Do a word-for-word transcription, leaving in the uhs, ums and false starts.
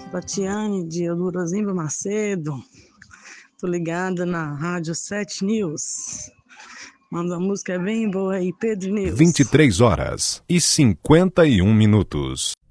Tatiane de Eldorozimba Macedo. Tô ligada na Rádio sete News. Manda uma música bem boa aí, Pedro News. vinte e três horas e cinquenta e um minutos.